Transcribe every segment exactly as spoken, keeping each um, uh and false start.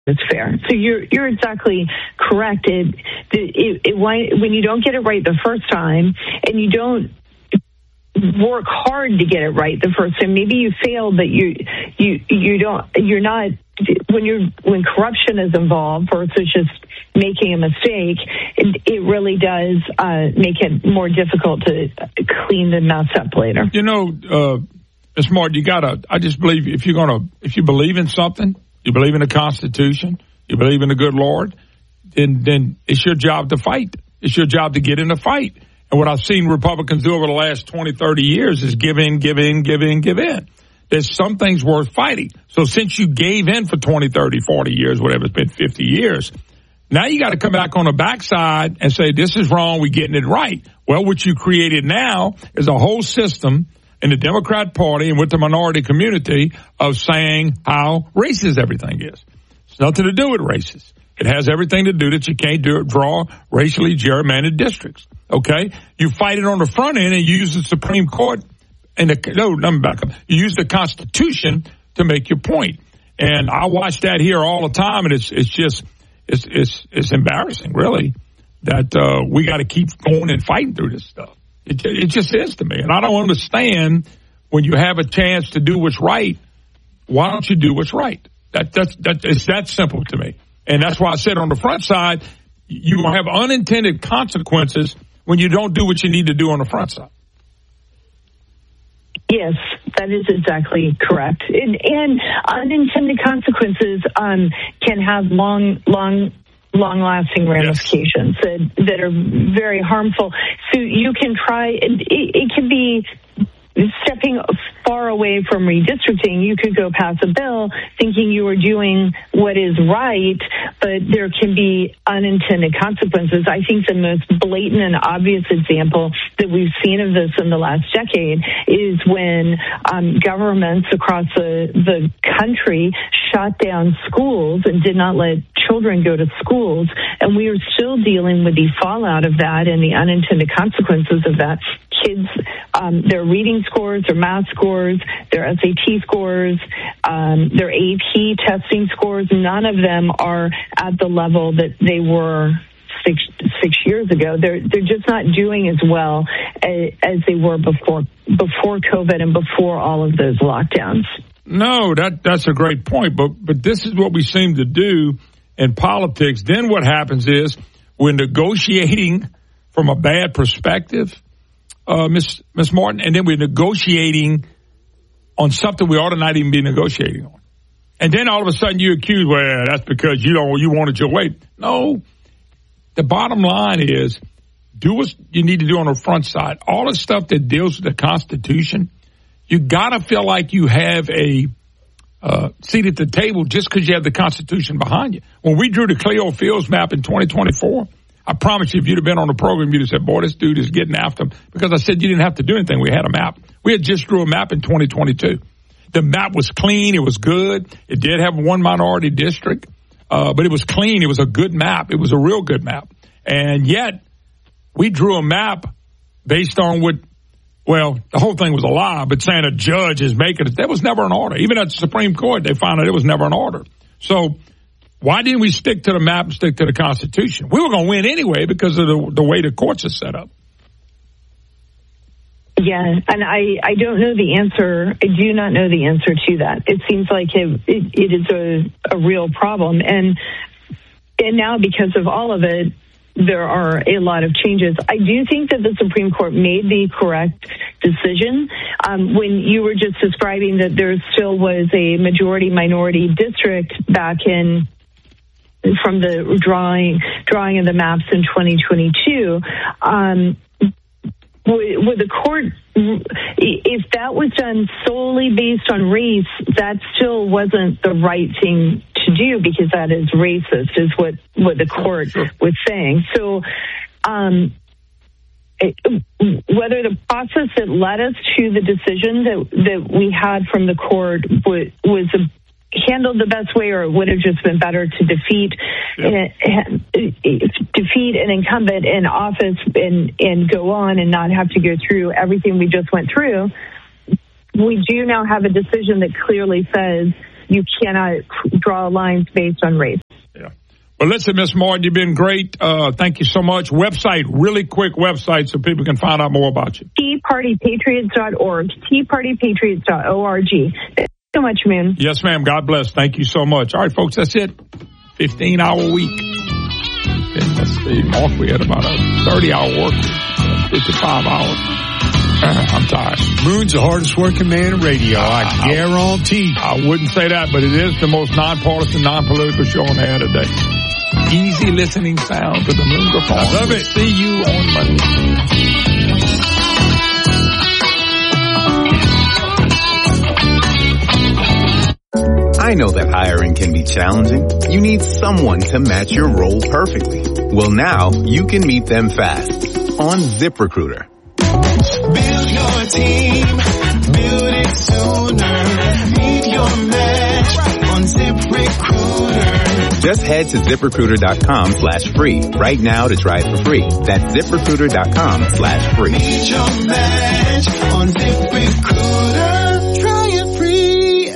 it's fair. So you're you're exactly correct. It, it, it, when you don't get it right the first time, and you don't work hard to get it right the first time, maybe you failed, but you you you don't you're not when you're when corruption is involved versus just making a mistake. It, it really does uh, make it more difficult to clean the mess up later. You know, uh, Miz Martin, you gotta. I just believe if you're gonna if you believe in something. You believe in the Constitution, you believe in the good Lord, then then it's your job to fight. It's your job to get in the fight. And what I've seen Republicans do over the last twenty, thirty years is give in, give in, give in, give in. There's some things worth fighting. So since you gave in for twenty, thirty, forty years, whatever, it's been fifty years, now you got to come back on the backside and say, this is wrong, we're getting it right. Well, what you created now is a whole system in the Democrat Party and with the minority community of saying how racist everything is. It's nothing to do with racist. It has everything to do that you can't do it, draw racially gerrymandered districts. Okay? You fight it on the front end and you use the Supreme Court and the, no, let me back up. You use the Constitution to make your point. And I watch that here all the time, and it's, it's just, it's, it's, it's embarrassing, really, that, uh, we got to keep going and fighting through this stuff. It, it just is to me. And I don't understand when you have a chance to do what's right, why don't you do what's right? That, that's, that, it's that simple to me. And that's why I said on the front side, you have unintended consequences when you don't do what you need to do on the front side. Yes, that is exactly correct. And, and unintended consequences um, can have long, long long-lasting ramifications yes. that, that are very harmful. So you can try, it, it can be stepping far away from redistricting. You could go pass a bill thinking you are doing what is right, but there can be unintended consequences. I think the most blatant and obvious example that we've seen of this in the last decade is when um, governments across the, the country shut down schools and did not let children go to schools, and we are still dealing with the fallout of that and the unintended consequences of that. Kids, um, their reading scores, their math scores, their S A T scores, um, their A P testing scores, none of them are at the level that they were six six years ago. They're they're just not doing as well as, as they were before before COVID and before all of those lockdowns. No, that that's a great point, but but this is what we seem to do in politics. Then what happens is we're negotiating from a bad perspective, uh, Miss Miss Martin, and then we're negotiating on something we ought to not even be negotiating on. And then all of a sudden you accuse, well, that's because you don't you wanted your way. No, the bottom line is do what you need to do on the front side. All the stuff that deals with the Constitution, you got to feel like you have a uh, seat at the table just because you have the Constitution behind you. When we drew the Cleo Fields map in twenty twenty-four, I promise you, if you'd have been on the program, you'd have said, boy, this dude is getting after him. Because I said you didn't have to do anything. We had a map. We had just drew a map in twenty twenty-two. The map was clean. It was good. It did have one minority district, uh, but it was clean. It was a good map. It was a real good map. And yet, we drew a map based on what, well, the whole thing was a lie, but saying a judge is making it, that was never an order. Even at the Supreme Court, they found out it was never an order. So why didn't we stick to the map and stick to the Constitution? We were going to win anyway because of the, the way the courts are set up. Yeah, and I, I don't know the answer. I do not know the answer to that. It seems like it, it, it is a, a real problem. And and now because of all of it, there are a lot of changes. I do think that the Supreme Court made the correct decision. Um, when you were just describing that there still was a majority-minority district back in from the drawing drawing of the maps in twenty twenty-two, um, would the court, if that was done solely based on race, that still wasn't the right thing to do because that is racist, is what, what the court was saying. So um, it, whether the process that led us to the decision that, that we had from the court was, was a handled the best way, or it would have just been better to defeat yep. uh, defeat an incumbent in office and, and go on and not have to go through everything we just went through. We do now have a decision that clearly says you cannot draw lines based on race. Yeah. Well, listen, Miz Martin, you've been great. Uh, thank you so much. Website, really quick website so people can find out more about you. tea party patriots dot org, tea party patriots dot org. Thank you so much, man. Yes, ma'am. God bless. Thank you so much. All right, folks, that's it. fifteen-hour week. And let's see, Mark, we had about a thirty-hour work week, fifty-five hours. I'm tired. Moon's the hardest working man in radio, I, I guarantee. I wouldn't say that, but it is the most nonpartisan, non-political show on the air today. Easy listening sound to the Moon Griffon. I love it. See you on Monday. I know that hiring can be challenging. You need someone to match your role perfectly. Well, now you can meet them fast on ZipRecruiter. Build your team, build it sooner. Meet your match on ZipRecruiter. Just head to ZipRecruiter.com slash free right now to try it for free. That's ZipRecruiter.com slash free. Meet your match on ZipRecruiter. Try it free.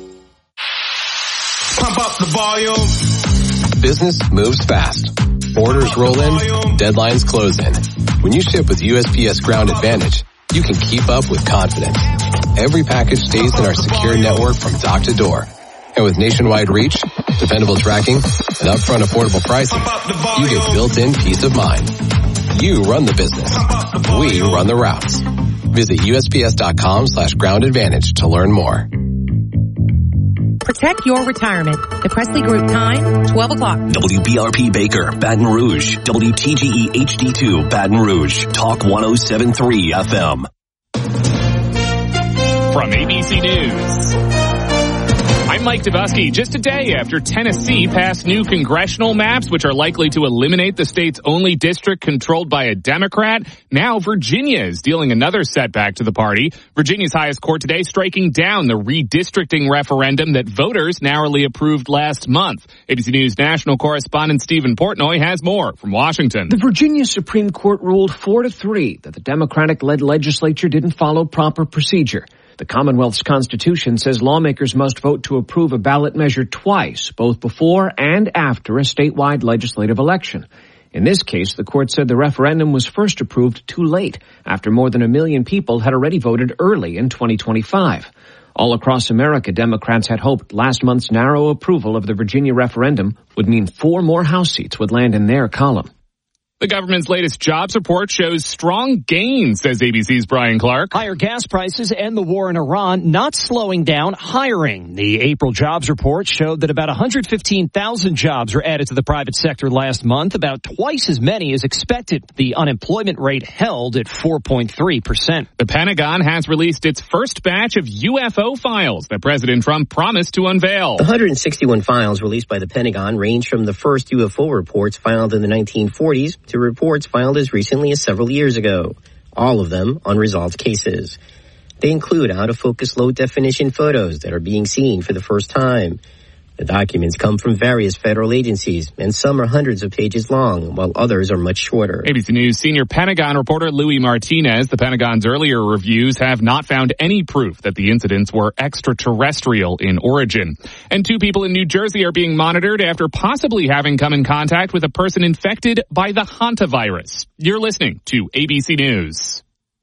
Pump up the volume. Business moves fast. Orders roll in, deadlines close in. When you ship with U S P S Ground Advantage, you can keep up with confidence. Every package stays in our secure network from dock to door. And with nationwide reach, dependable tracking, and upfront affordable pricing, you get built-in peace of mind. You run the business. We run the routes. Visit USPS.com slash ground advantage to learn more. Protect your retirement. The Presley Group time, twelve o'clock. W B R P Baker, Baton Rouge. W T G E H D two, Baton Rouge. Talk one oh seven point three F M. From A B C News, I'm Mike Dubusky. Just a day after Tennessee passed new congressional maps, which are likely to eliminate the state's only district controlled by a Democrat, now Virginia is dealing another setback to the party. Virginia's highest court today striking down the redistricting referendum that voters narrowly approved last month. A B C News national correspondent Stephen Portnoy has more from Washington. The Virginia Supreme Court ruled four to three that the Democratic-led legislature didn't follow proper procedure. The Commonwealth's Constitution says lawmakers must vote to approve a ballot measure twice, both before and after a statewide legislative election. In this case, the court said the referendum was first approved too late, after more than a million people had already voted early in twenty twenty-five. All across America, Democrats had hoped last month's narrow approval of the Virginia referendum would mean four more House seats would land in their column. The government's latest jobs report shows strong gains, says A B C's Brian Clark. Higher gas prices and the war in Iran not slowing down hiring. The April jobs report showed that about one hundred fifteen thousand jobs were added to the private sector last month, about twice as many as expected. The unemployment rate held at four point three percent. The Pentagon has released its first batch of U F O files that President Trump promised to unveil. one hundred sixty-one files released by the Pentagon range from the first U F O reports filed in the nineteen forties to reports filed as recently as several years ago, all of them unresolved cases. They include out-of-focus low-definition photos that are being seen for the first time. The documents come from various federal agencies, and some are hundreds of pages long, while others are much shorter. A B C News senior Pentagon reporter Louis Martinez, the Pentagon's earlier reviews have not found any proof that the incidents were extraterrestrial in origin. And two people in New Jersey are being monitored after possibly having come in contact with a person infected by the hantavirus. You're listening to A B C News.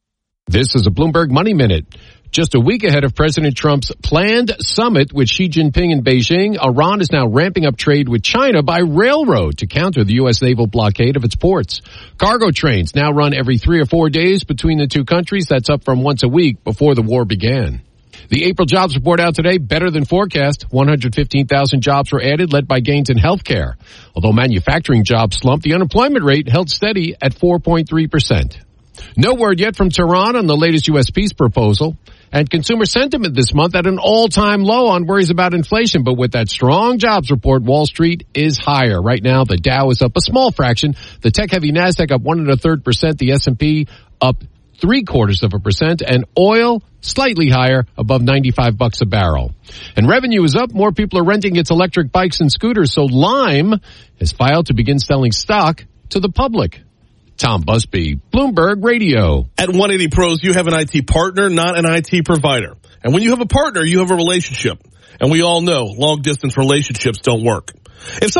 This is a Bloomberg Money Minute. Just a week ahead of President Trump's planned summit with Xi Jinping in Beijing, Iran is now ramping up trade with China by railroad to counter the U S naval blockade of its ports. Cargo trains now run every three or four days between the two countries. That's up from once a week before the war began. The April jobs report out today, better than forecast. one hundred fifteen thousand jobs were added, led by gains in healthcare. Although manufacturing jobs slumped, the unemployment rate held steady at four point three percent. No word yet from Tehran on the latest U S peace proposal. And consumer sentiment this month at an all-time low on worries about inflation. But with that strong jobs report, Wall Street is higher. Right now, the Dow is up a small fraction. The tech-heavy NASDAQ up one and a third percent. The S and P up three quarters of a percent. And oil slightly higher, above ninety-five bucks a barrel. And revenue is up. More people are renting its electric bikes and scooters. So Lime has filed to begin selling stock to the public. Tom Busby, Bloomberg Radio. At one eighty Pros, you have an I T partner, not an I T provider. And when you have a partner, you have a relationship. And we all know long-distance relationships don't work. If